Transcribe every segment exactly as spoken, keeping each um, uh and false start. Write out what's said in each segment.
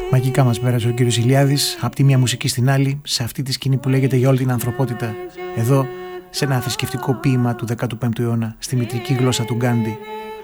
Μαγικά μας πέρασε ο κύριος Ηλιάδης, από τη μία μουσική στην άλλη, σε αυτή τη σκηνή που λέγεται για όλη την ανθρωπότητα. Εδώ, σε ένα θρησκευτικό ποίημα του δέκατου πέμπτου αιώνα, στη μητρική γλώσσα του Γκάντι.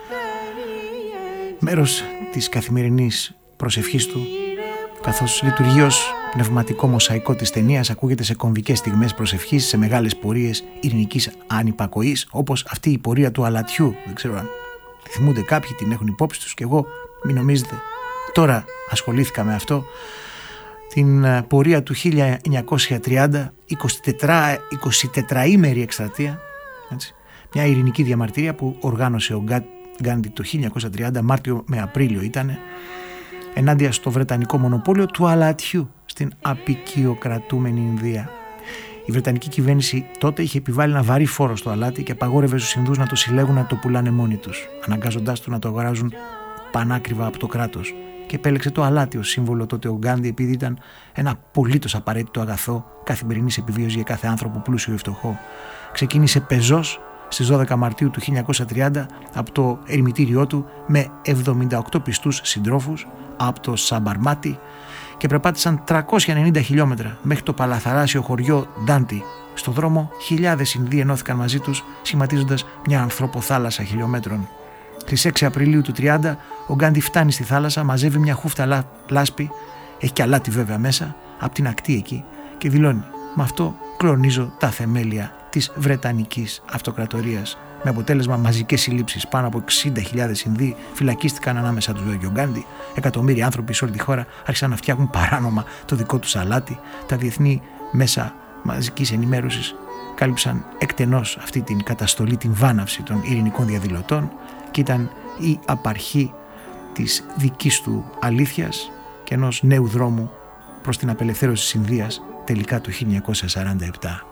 Μέρος της καθημερινής προσευχής του, καθώς λειτουργεί ως πνευματικό μοσαϊκό της ταινίας, ακούγεται σε κομβικές στιγμές προσευχής, σε μεγάλες πορείες ειρηνικής ανυπακοής, όπως αυτή η πορεία του αλατιού. Δεν ξέρω αν τη θυμούνται κάποιοι, την έχουν υπόψη τους, και εγώ, μην νομίζετε, τώρα ασχολήθηκα με αυτό. Την πορεία του χίλια εννιακόσια τριάντα, εικοσιτετραήμερη εκστρατεία, έτσι, μια ειρηνική διαμαρτυρία που οργάνωσε ο Γκάντι το χίλια εννιακόσια τριάντα, Μάρτιο με Απρίλιο ήτανε, ενάντια στο βρετανικό μονοπόλιο του αλατιού στην αποικιοκρατούμενη Ινδία. Η βρετανική κυβέρνηση τότε είχε επιβάλει ένα βαρύ φόρο στο αλάτι και απαγόρευε στους Ινδούς να το συλλέγουν, να το πουλάνε μόνοι τους, αναγκάζοντάς τους να το αγοράζουν πανάκριβα από το κράτος. Και επέλεξε το αλάτι ως σύμβολο τότε ο Γκάντι, επειδή ήταν ένα απολύτως απαραίτητο αγαθό καθημερινής επιβίωσης για κάθε άνθρωπο, πλούσιο ή φτωχό. Ξεκίνησε πεζός στις δώδεκα Μαρτίου του χίλια εννιακόσια τριάντα από το ερημητήριό του με εβδομήντα οκτώ πιστούς συντρόφους από το Σαμπαρμάτι και περπάτησαν τριακόσια ενενήντα χιλιόμετρα μέχρι το παλαθαράσιο χωριό Ντάντι. Στο δρόμο χιλιάδες Ινδοί ενώθηκαν μαζί τους, σχηματίζοντας μια ανθρωποθάλασσα χιλιόμετρων. Στις έξι Απριλίου του τριάντα ο Γκάντι φτάνει στη θάλασσα, μαζεύει μια χούφτα λά, λάσπη, έχει και αλάτι βέβαια μέσα, από την ακτή εκεί, και δηλώνει: «Με αυτό κλονίζω τα θεμέλια της Βρετανικής Αυτοκρατορίας». Με αποτέλεσμα μαζικές συλλήψεις. Πάνω από εξήντα χιλιάδες Ινδοί φυλακίστηκαν ανάμεσα τους ο Γκάντι. Εκατομμύρια άνθρωποι σε όλη τη χώρα άρχισαν να φτιάχνουν παράνομα το δικό τους αλάτι. Τα διεθνή μέσα μαζικής ενημέρωσης κάλυψαν εκτενώς αυτή την καταστολή, την βάναυση των ειρηνικών διαδηλωτών, και ήταν η απαρχή της δικής του αλήθειας και ενός νέου δρόμου προς την απελευθέρωση της Ινδίας τελικά το χίλια εννιακόσια σαράντα επτά.